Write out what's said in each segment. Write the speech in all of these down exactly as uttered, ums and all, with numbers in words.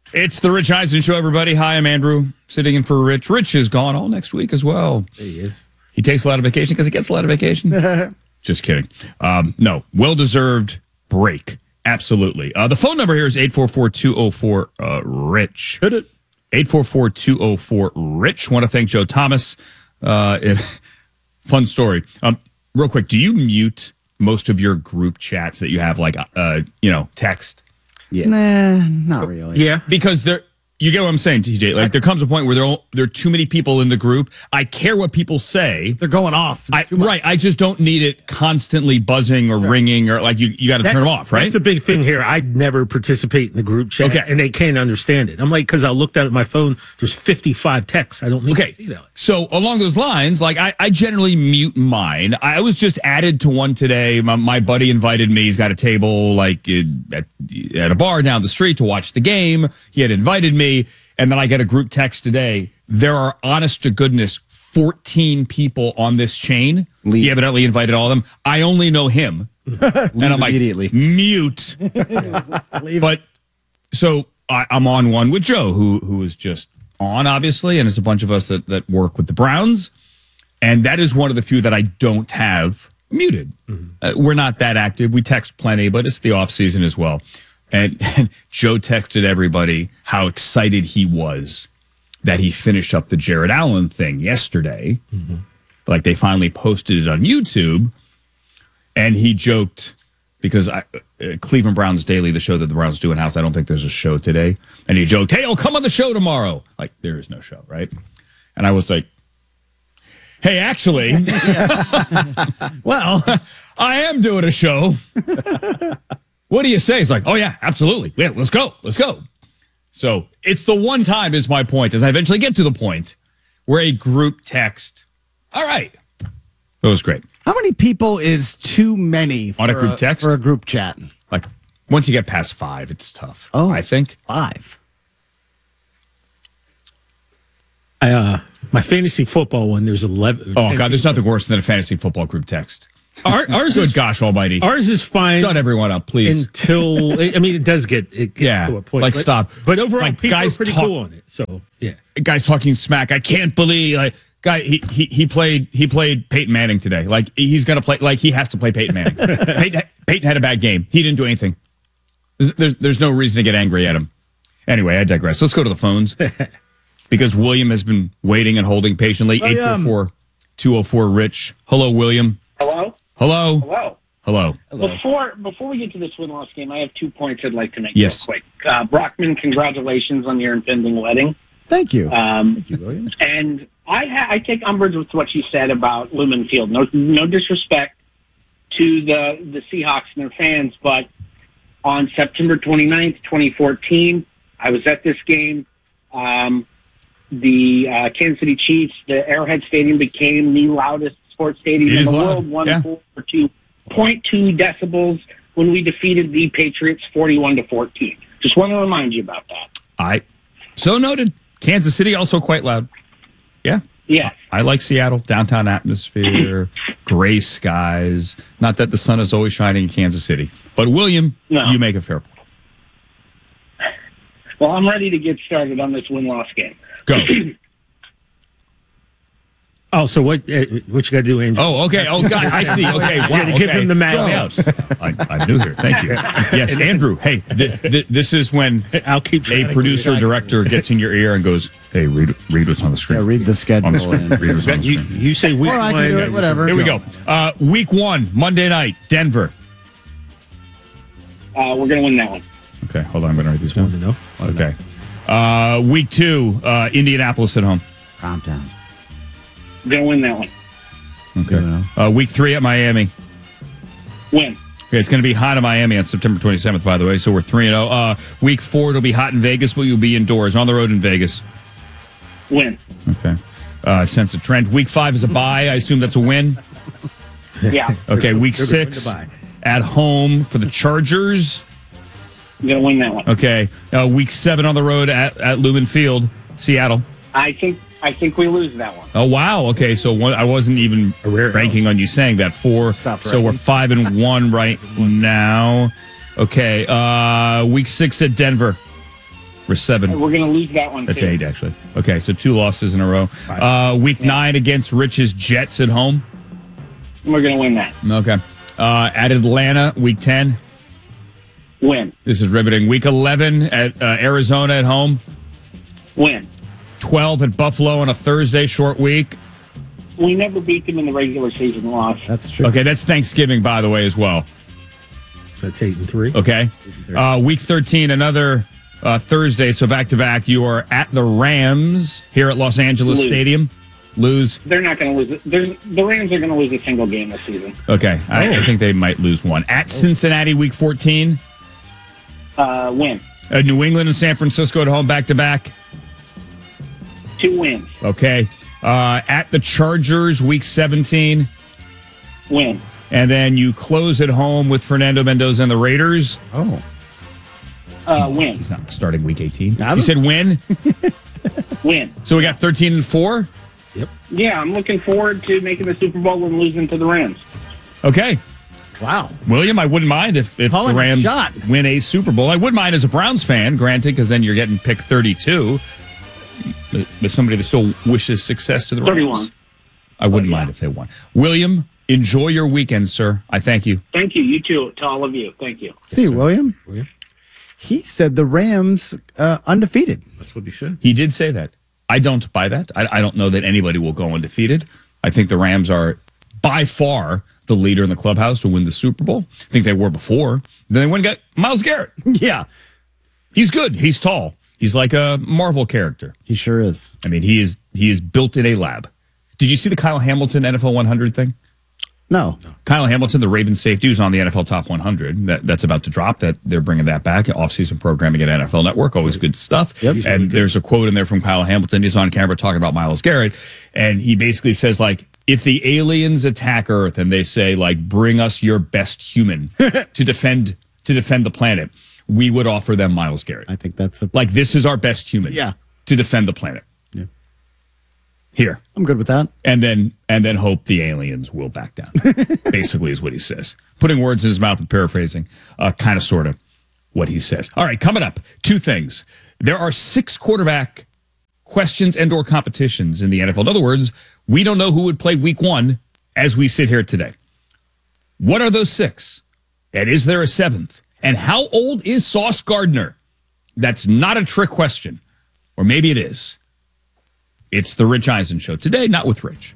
It's the Rich Eisen Show, everybody. Hi, I'm Andrew, sitting in for Rich. Rich is gone all next week as well. There he is. He takes a lot of vacation because he gets a lot of vacation. Just kidding. Um, no, well-deserved break. Absolutely. Uh, the phone number here is eight four four, two oh four, RICH. Hit it. eight four four, two oh four, RICH. Want to thank Joe Thomas. Uh, it, fun story. Um, real quick, do you mute most of your group chats that you have, like, uh, you know, text? Yeah. Nah, not really. Yeah. Because there, you get what I'm saying, T J. Like, there comes a point where there are, there are too many people in the group. I care what people say. They're going off. I, right. I just don't need it constantly buzzing or sure. ringing or like you, you got to turn them off, right? That's a big thing here. I never participate in the group chat, okay. and they can't understand it. I'm like, because I looked at my phone, there's fifty-five texts. I don't need okay. to see that. So along those lines, like I, I generally mute mine. I was just added to one today. My, my buddy invited me. He's got a table like at, at a bar down the street to watch the game. He had invited me. And then I get a group text today. There are, honest to goodness, fourteen people on this chain. Leave. He evidently invited all of them. I only know him. and I'm like, immediately. Mute. But so I, I'm on one with Joe, who who is just on, obviously. And it's a bunch of us that, that work with the Browns. And that is one of the few that I don't have muted. Mm-hmm. Uh, we're not that active. We text plenty, but it's the off season as well. And, and Joe texted everybody how excited he was that he finished up the Jared Allen thing yesterday. Mm-hmm. Like they finally posted it on YouTube. And he joked, because I, uh, Cleveland Browns Daily, the show that the Browns do in-house, I don't think there's a show today. And he joked, hey, I'll come on the show tomorrow. Like, there is no show, right? And I was like, hey, actually, well, I am doing a show. What do you say? It's like, oh, yeah, absolutely. Yeah, let's go. Let's go. So it's the one time is my point, as I eventually get to the point where a group text. All right. That was great. How many people is too many for on a group text? For a group chat? Like, once you get past five, it's tough. Oh, I think. Five. I, uh, my fantasy football one, there's eleven. Oh, God, there's nothing worse than a fantasy football group text. Our, ours Good is, gosh almighty. Ours is fine. Shut everyone up, please. Until, I mean, it does get, it gets yeah, to a point. like but, stop. But overall, like, people guys are pretty talk, cool on it. So, yeah. Guys talking smack. I can't believe, like, guy, he, he, he played he played Peyton Manning today. Like, he's going to play, like, he has to play Peyton Manning. Peyton, Peyton had a bad game. He didn't do anything. There's, there's, there's no reason to get angry at him. Anyway, I digress. Let's go to the phones. Because William has been waiting and holding patiently. eight four four, two oh four, RICH. Hello, William. Hello? Hello. Hello. Hello. Hello. Before before we get to this win-loss game, I have two points I'd like to make yes. real quick. Uh, Brockman, congratulations on your impending wedding. Thank you. Um, Thank you, William. And I ha- I take umbrage with what you said about Lumen Field. No no disrespect to the, the Seahawks and their fans, but on September twenty-ninth, twenty fourteen, I was at this game. Um, the uh, Kansas City Chiefs, the Arrowhead Stadium became the loudest sports stadium in the loud. world, one yeah. for two point two decibels when we defeated the Patriots forty-one to fourteen. Just want to remind you about that. I so noted. Kansas City also quite loud. Yeah. Yeah. I like Seattle, downtown atmosphere, gray skies. Not that the sun is always shining in Kansas City. But William, no. You make a fair point. Well, I'm ready to get started on this win-loss game. Go. Oh, so what? Uh, what you got to do, Andrew? Oh, okay. Oh, God, I see. Okay, wow. You got to give okay. him the map. I, I'm new here. Thank you. Yes, Andrew. Hey, th- th- this is when I'll keep a producer director gets in your ear and goes, "Hey, read read what's on the screen. Yeah, read the schedule. On the screen. Read what's on the you, screen. you say week or I one. can do it, whatever. Here we go. Uh, week one, Monday night, Denver. Uh, we're going to win that one. Okay, hold on. I'm going to write this down. To know. Okay. Uh, week two, uh, Indianapolis at home. Calm down. We're going to win that one. Okay. Uh, week three at Miami. Win. Okay, it's going to be hot in Miami on September twenty-seventh, by the way, so we're three and oh. Uh, week four, it'll be hot in Vegas, but you'll be indoors, on the road in Vegas. Win. Okay. Uh, sense of trend. Week five is a bye. I assume that's a win. Yeah. Okay, week six at home for the Chargers. We're going to win that one. Okay. Uh, week seven on the road at, at Lumen Field, Seattle. I think I think we lose that one. Oh, wow. Okay, so one, I wasn't even ranking on you saying that. Four. Stop so we're five and one right now. Okay. Uh, week six at Denver. We're seven. We're going to lose that one, That's too. eight, actually. Okay, so two losses in a row. Uh, week nine against Rich's Jets at home. We're going to win that. Okay. Uh, at Atlanta, week ten. Win. This is riveting. Week eleven at uh, Arizona at home. Win. twelve at Buffalo on a Thursday, short week. We never beat them in the regular season loss. That's true. Okay, that's Thanksgiving, by the way, as well. So that's eight and three. Okay. Uh, week thirteen, another uh, Thursday, so back to back. You are at the Rams here at Los Angeles Lose. Stadium. Lose. They're not going to lose it. There's, the Rams are going to lose a single game this season. Okay, I, I think they might lose one. At Cincinnati, week fourteen. Uh, win. Uh, New England and San Francisco at home, back to back. Two wins. Okay. Uh, at the Chargers, week seventeen. Win. And then you close at home with Fernando Mendoza and the Raiders. Oh. Uh, win. He's not starting week eighteen. Not You said win? Win. So we got thirteen and four? Yeah, I'm looking forward to making the Super Bowl and losing to the Rams. Okay. Wow. William, I wouldn't mind if, if the Calling Rams shot. win a Super Bowl. I would mind as a Browns fan, granted, because then you're getting pick thirty-two. But, but somebody that still wishes success to the Rams. thirty-one. I wouldn't Oh, yeah. mind if they won. William, enjoy your weekend, sir. I thank you. Thank you. You too. To all of you. Thank you. See, William? William? He said the Rams uh, undefeated. That's what he said. He did say that. I don't buy that. I, I don't know that anybody will go undefeated. I think the Rams are by far the leader in the clubhouse to win the Super Bowl. I think they were before. Then they went and got Myles Garrett. Yeah. He's good. He's tall. He's like a Marvel character. He sure is. I mean, he is he is built in a lab. Did you see the Kyle Hamilton N F L one hundred thing? No. Kyle Hamilton, the Ravens safety, who's on the N F L Top one hundred. That, that's about to drop. That they're bringing that back. Off-season programming at N F L Network. Always good stuff. Yep. And there's a quote in there from Kyle Hamilton. He's on camera talking about Myles Garrett. And he basically says, like, if the aliens attack Earth and they say, like, bring us your best human to defend to defend the planet, we would offer them Myles Garrett. I think that's a. Like, this is our best human Yeah. to defend the planet. Yeah. Here. I'm good with that. And then and then hope the aliens will back down. Basically is what he says. Putting words in his mouth and paraphrasing, uh, kind of sort of what he says. All right, coming up, two things. There are six quarterback questions and or competitions in the N F L. In other words, we don't know who would play week one as we sit here today. What are those six? And is there a seventh? And how old is Sauce Gardner? That's not a trick question. Or maybe it is. It's the Rich Eisen Show. Today, not with Rich.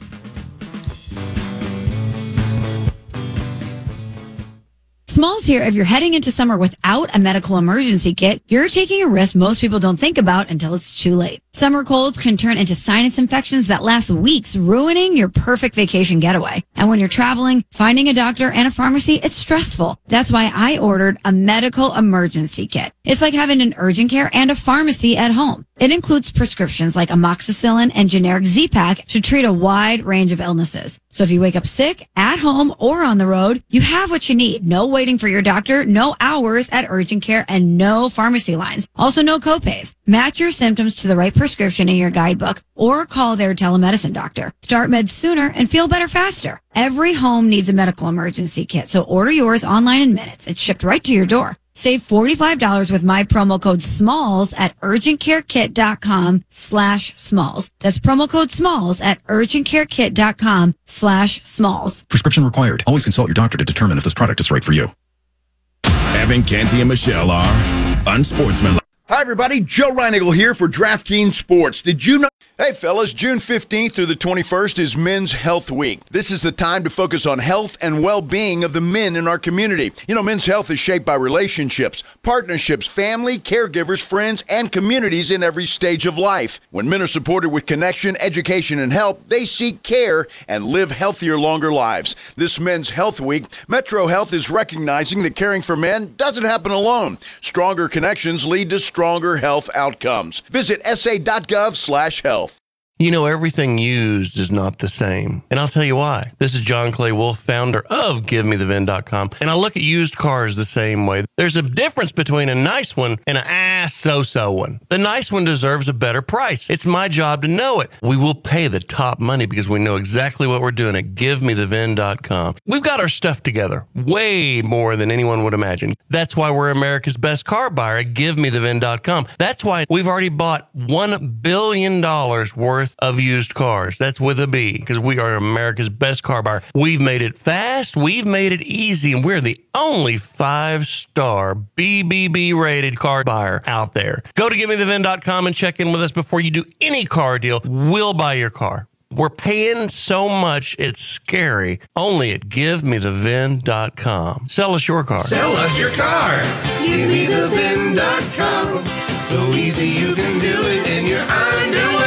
Smalls here. If you're heading into summer without a medical emergency kit, you're taking a risk most people don't think about until it's too late. Summer colds can turn into sinus infections that last weeks, ruining your perfect vacation getaway. And when you're traveling, finding a doctor and a pharmacy, it's stressful. That's why I ordered a medical emergency kit. It's like having an urgent care and a pharmacy at home. It includes prescriptions like amoxicillin and generic Z-Pak to treat a wide range of illnesses. So if you wake up sick, at home, or on the road, you have what you need. No waiting for your doctor, no hours at urgent care, and no pharmacy lines. Also, no copays. Match your symptoms to the right prescription in your guidebook or call their telemedicine doctor. Start meds sooner and feel better faster. Every home needs a medical emergency kit, so order yours online in minutes. It's shipped right to your door. Save forty-five dollars with my promo code SMALLS at urgentcarekit.com slash SMALLS. That's promo code SMALLS at urgentcarekit.com slash SMALLS. Prescription required. Always consult your doctor to determine if this product is right for you. Evan, Canty, and Michelle are unsportsmanlike. Hi, everybody. Joe Reinigle here for DraftKings Sports. Did you know? Hey, fellas, June fifteenth through the twenty-first is Men's Health Week. This is the time to focus on health and well-being of the men in our community. You know, men's health is shaped by relationships, partnerships, family, caregivers, friends, and communities in every stage of life. When men are supported with connection, education, and help, they seek care and live healthier, longer lives. This Men's Health Week, Metro Health is recognizing that caring for men doesn't happen alone. Stronger connections lead to stronger health outcomes. Visit sa.gov slash health. You know, everything used is not the same. And I'll tell you why. This is John Clay Wolf, founder of Give Me The V I N dot com. And I look at used cars the same way. There's a difference between a nice one and an ah so-so one. The nice one deserves a better price. It's my job to know it. We will pay the top money because we know exactly what we're doing at Give Me The V I N dot com. We've got our stuff together way more than anyone would imagine. That's why we're America's best car buyer at Give Me The V I N dot com. That's why we've already bought one billion dollars worth of used cars. That's with a B, because we are America's best car buyer. We've made it fast, we've made it easy, and we're the only five-star B B B rated car buyer out there. Go to Give Me The V I N dot com and check in with us before you do any car deal. We'll buy your car. We're paying so much, it's scary. Only at Give Me The V I N dot com. Sell us your car. Sell us your car. Give me the V I N dot com. So easy you can do it in your underwear.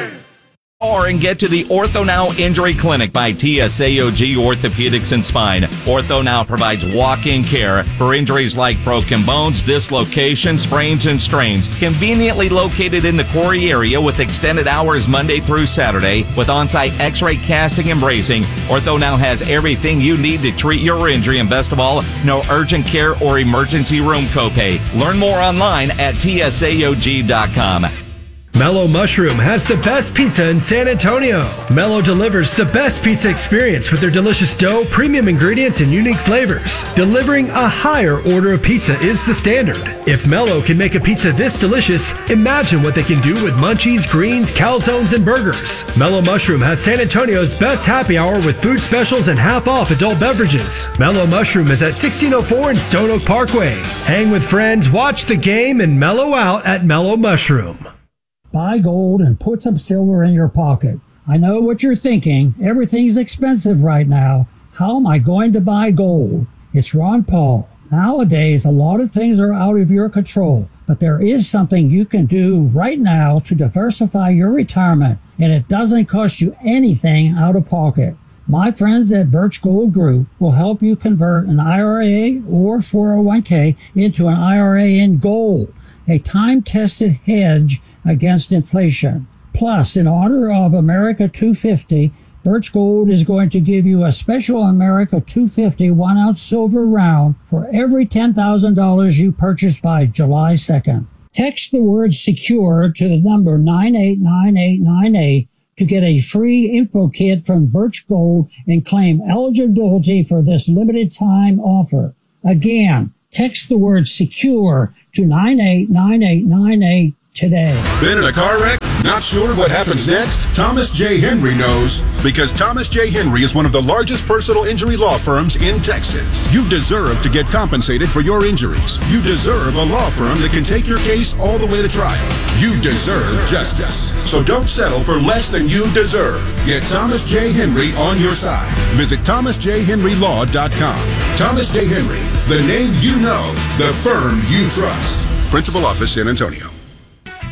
Or and get to the OrthoNow Injury Clinic by T S A O G Orthopedics and Spine. OrthoNow provides walk-in care for injuries like broken bones, dislocations, sprains, and strains. Conveniently located in the Quarry area with extended hours Monday through Saturday with on-site x-ray casting and bracing, OrthoNow has everything you need to treat your injury, and best of all, no urgent care or emergency room copay. Learn more online at T S A O G dot com. Mellow Mushroom has the best pizza in San Antonio. Mellow delivers the best pizza experience with their delicious dough, premium ingredients, and unique flavors. Delivering a higher order of pizza is the standard. If Mellow can make a pizza this delicious, imagine what they can do with munchies, greens, calzones, and burgers. Mellow Mushroom has San Antonio's best happy hour with food specials and half-off adult beverages. Mellow Mushroom is at sixteen oh four in Stone Oak Parkway. Hang with friends, watch the game, and mellow out at Mellow Mushroom. Buy gold and put some silver in your pocket. I know what you're thinking. Everything's expensive right now. How am I going to buy gold? It's Ron Paul. Nowadays, a lot of things are out of your control, but there is something you can do right now to diversify your retirement, and it doesn't cost you anything out of pocket. My friends at Birch Gold Group will help you convert an I R A or four oh one k into an I R A in gold, a time-tested hedge against inflation. Plus, in honor of America two fifty, Birch Gold is going to give you a special America two fifty one-ounce silver round for every ten thousand dollars you purchase by July second. Text the word SECURE to the number nine eight nine eight nine eight to get a free info kit from Birch Gold and claim eligibility for this limited time offer. Again, text the word SECURE to nine eight nine eight nine eight today. Been in a car wreck? Not sure what happens next? Thomas J. Henry knows, because Thomas J. Henry is one of the largest personal injury law firms in Texas. You deserve to get compensated for your injuries. You deserve a law firm that can take your case all the way to trial. You deserve justice. So don't settle for less than you deserve. Get Thomas J. Henry on your side. Visit thomas j henry law dot com. Thomas J. Henry, the name you know, the firm you trust. Principal office, San Antonio.